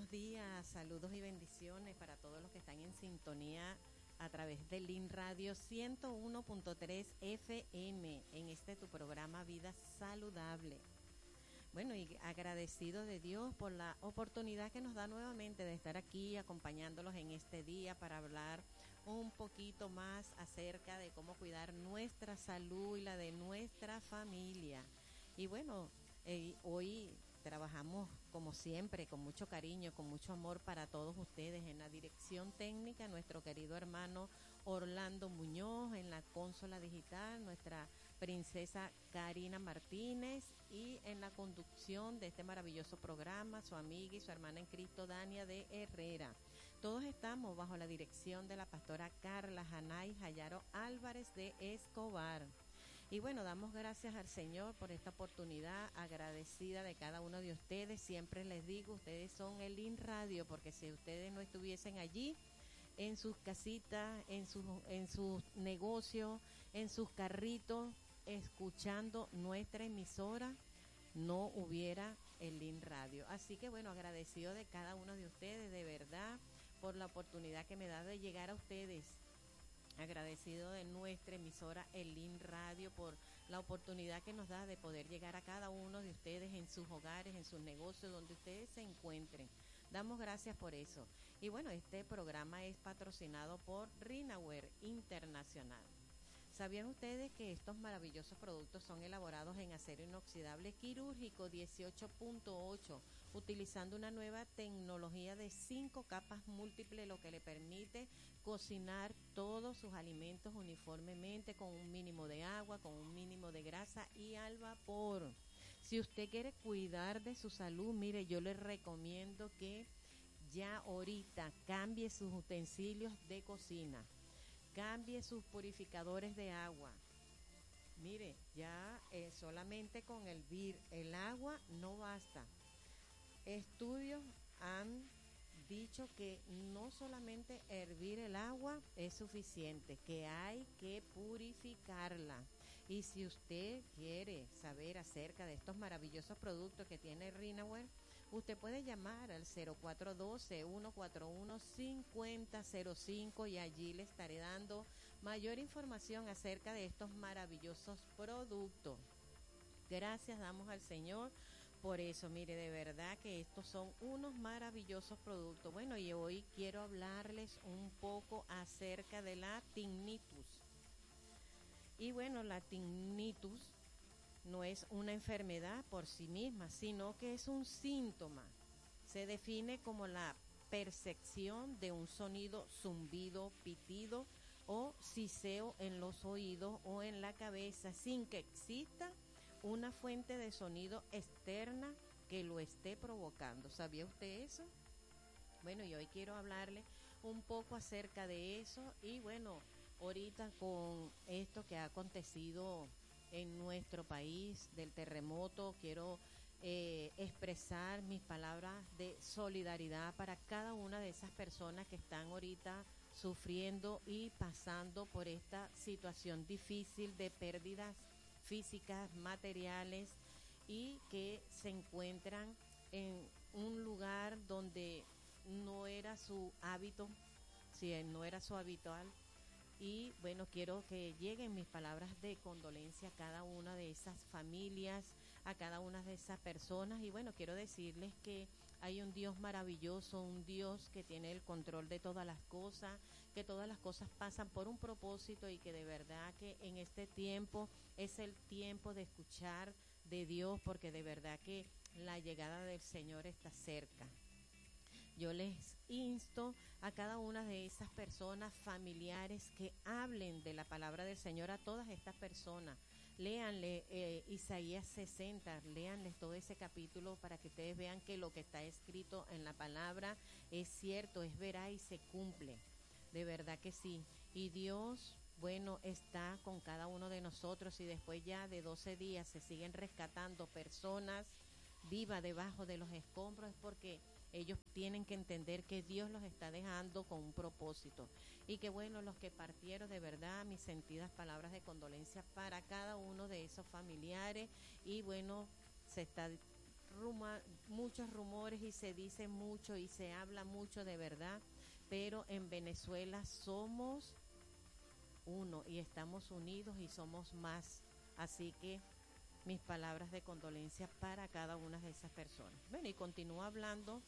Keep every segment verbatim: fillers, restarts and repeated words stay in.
buenos días, saludos y bendiciones para todos los que están en sintonía a través de Lin Radio ciento uno punto tres F M en este tu programa Vida Saludable. Bueno, y agradecido de Dios por la oportunidad que nos da nuevamente de estar aquí acompañándolos en este día para hablar un poquito más acerca de cómo cuidar nuestra salud y la de nuestra familia. Y bueno, eh, hoy trabajamos como siempre con mucho cariño, con mucho amor para todos ustedes. En la dirección técnica, nuestro querido hermano Orlando Muñoz, en la consola digital, nuestra princesa Karina Martínez, y en la conducción de este maravilloso programa, su amiga y su hermana en Cristo, Dania de Herrera. Todos estamos bajo la dirección de la pastora Carla Janay Jayaro Álvarez de Escobar. Y bueno, damos gracias al Señor por esta oportunidad, agradecida de cada uno de ustedes. Siempre les digo, ustedes son el Lin Radio, porque si ustedes no estuviesen allí, en sus casitas, en sus, en sus negocios, en sus carritos, escuchando nuestra emisora, no hubiera el Lin Radio. Así que bueno, agradecido de cada uno de ustedes, de verdad, por la oportunidad que me da de llegar a ustedes. Agradecido de nuestra emisora El Lin Radio por la oportunidad que nos da de poder llegar a cada uno de ustedes en sus hogares, en sus negocios, donde ustedes se encuentren. Damos gracias por eso. Y bueno, este programa es patrocinado por Rinaware Internacional. ¿Sabían ustedes que estos maravillosos productos son elaborados en acero inoxidable quirúrgico dieciocho punto ocho, utilizando una nueva tecnología de cinco capas múltiples, lo que le permite cocinar todos sus alimentos uniformemente con un mínimo de agua, con un mínimo de grasa y al vapor? Si usted quiere cuidar de su salud, mire, yo le recomiendo que ya ahorita cambie sus utensilios de cocina. Cambie sus purificadores de agua. Mire, ya eh, solamente con hervir el agua no basta. Estudios han dicho que no solamente hervir el agua es suficiente, que hay que purificarla. Y si usted quiere saber acerca de estos maravillosos productos que tiene Rinaware, usted puede llamar al cero cuatro uno dos, uno cuatro uno, cinco cero cero cinco y allí le estaré dando mayor información acerca de estos maravillosos productos. Gracias damos al Señor por eso. Mire, de verdad que estos son unos maravillosos productos. Bueno, y hoy quiero hablarles un poco acerca de la tinnitus. Y bueno, la tinnitus no es una enfermedad por sí misma, sino que es un síntoma. Se define como la percepción de un sonido, zumbido, pitido o siseo en los oídos o en la cabeza sin que exista una fuente de sonido externa que lo esté provocando. ¿Sabía usted eso? Bueno, y hoy quiero hablarle un poco acerca de eso. Y bueno, ahorita con esto que ha acontecido en nuestro país del terremoto, quiero eh, expresar mis palabras de solidaridad para cada una de esas personas que están ahorita sufriendo y pasando por esta situación difícil de pérdidas físicas, materiales, y que se encuentran en un lugar donde no era su hábito, si no era su habitual. Y bueno, quiero que lleguen mis palabras de condolencia a cada una de esas familias, a cada una de esas personas. Y bueno, quiero decirles que hay un Dios maravilloso, un Dios que tiene el control de todas las cosas, que todas las cosas pasan por un propósito y que de verdad que en este tiempo es el tiempo de escuchar de Dios, porque de verdad que la llegada del Señor está cerca. Yo les insto a cada una de esas personas familiares que hablen de la palabra del Señor a todas estas personas. Léanle eh, Isaías sesenta, léanles todo ese capítulo para que ustedes vean que lo que está escrito en la palabra es cierto, es veraz y se cumple. De verdad que sí. Y Dios, bueno, está con cada uno de nosotros, y después ya de doce días se siguen rescatando personas vivas debajo de los escombros, es porque ellos tienen que entender que Dios los está dejando con un propósito. Y que bueno, los que partieron, de verdad, mis sentidas palabras de condolencia para cada uno de esos familiares. Y bueno, se está ruma, muchos rumores y se dice mucho y se habla mucho de verdad, pero en Venezuela somos uno y estamos unidos y somos más. Así que mis palabras de condolencia para cada una de esas personas. Bueno, y continúa hablando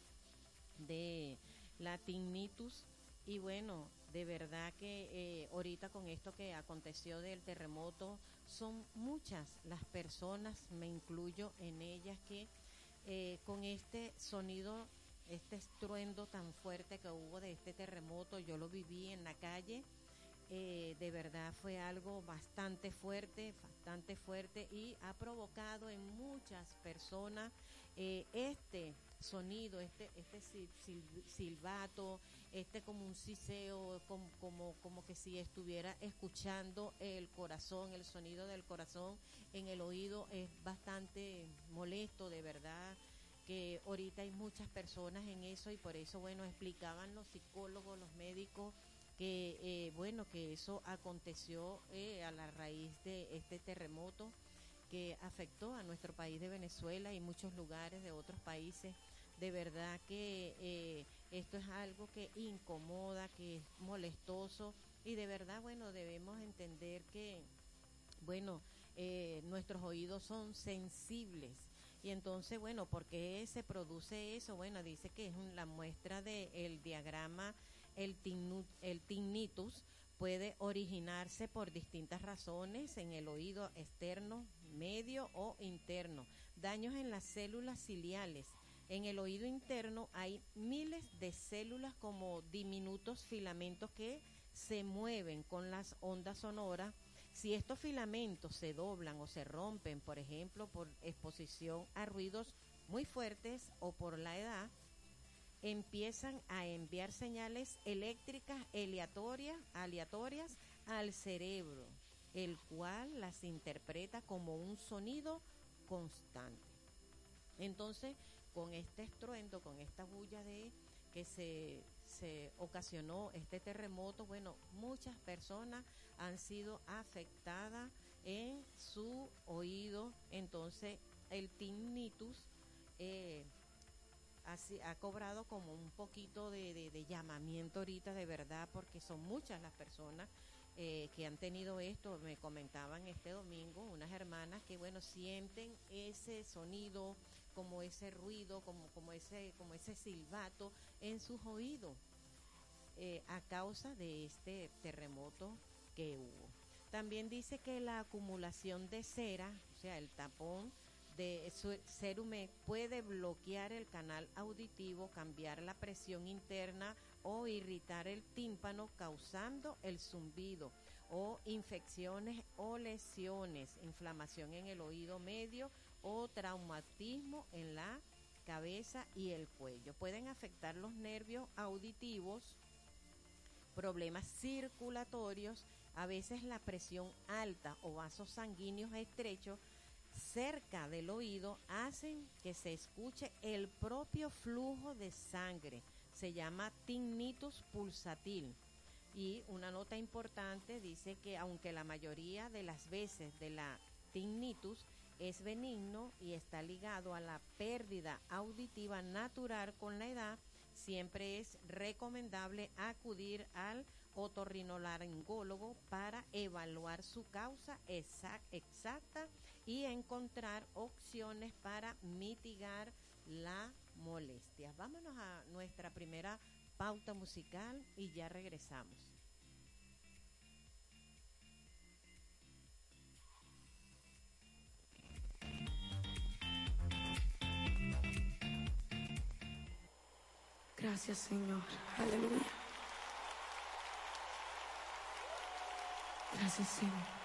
de la tinnitus y bueno, de verdad que eh, ahorita con esto que aconteció del terremoto, son muchas las personas, me incluyo en ellas, que eh, con este sonido, este estruendo tan fuerte que hubo de este terremoto, yo lo viví en la calle. Eh, de verdad fue algo bastante fuerte, bastante fuerte y ha provocado en muchas personas eh, este sonido, este este sil, sil, silbato, este como un siseo, como, como, como que si estuviera escuchando el corazón, el sonido del corazón en el oído. Es bastante molesto, de verdad, que ahorita hay muchas personas en eso y por eso, bueno, explicaban los psicólogos, los médicos, que eh, bueno, que eso aconteció eh, a la raíz de este terremoto que afectó a nuestro país de Venezuela y muchos lugares de otros países. De verdad que eh, esto es algo que incomoda, que es molestoso y de verdad, bueno, debemos entender que, bueno, eh, nuestros oídos son sensibles. Y entonces, bueno, ¿por qué se produce eso? Bueno, dice que es la muestra del diagrama. El, tinnu, el tinnitus puede originarse por distintas razones en el oído externo, medio o interno. Daños en las células ciliales. En el oído interno hay miles de células como diminutos filamentos que se mueven con las ondas sonoras. Si estos filamentos se doblan o se rompen, por ejemplo, por exposición a ruidos muy fuertes o por la edad, empiezan a enviar señales eléctricas aleatorias, aleatorias al cerebro, el cual las interpreta como un sonido constante. Entonces, con este estruendo, con esta bulla de que se, se ocasionó este terremoto, bueno, muchas personas han sido afectadas en su oído. Entonces, el tinnitus eh, Así, ha cobrado como un poquito de, de, de llamamiento ahorita, de verdad, porque son muchas las personas eh, que han tenido esto. Me comentaban este domingo unas hermanas que, bueno, sienten ese sonido, como ese ruido, como, como, ese, como ese silbato en sus oídos eh, a causa de este terremoto que hubo. También dice que la acumulación de cera, o sea, el tapón de cerumen, puede bloquear el canal auditivo, cambiar la presión interna o irritar el tímpano, causando el zumbido o infecciones o lesiones, inflamación en el oído medio o traumatismo en la cabeza y el cuello. Pueden afectar los nervios auditivos, problemas circulatorios, a veces la presión alta o vasos sanguíneos estrechos cerca del oído hacen que se escuche el propio flujo de sangre. Se llama tinnitus pulsátil. Y una nota importante dice que aunque la mayoría de las veces de la tinnitus es benigno y está ligado a la pérdida auditiva natural con la edad, siempre es recomendable acudir al otorrinolaringólogo para evaluar su causa exacta y encontrar opciones para mitigar la molestia. Vámonos a nuestra primera pauta musical y ya regresamos. Gracias, Señor. Aleluya. Gracias, Señor.